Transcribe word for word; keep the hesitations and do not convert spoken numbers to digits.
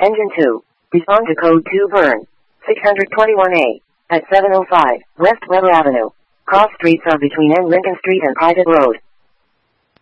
Engine two. Respond to code two burn. six twenty-one A. At seven oh five, West Weber Avenue. Cross streets are between N. Lincoln Street and Private Road.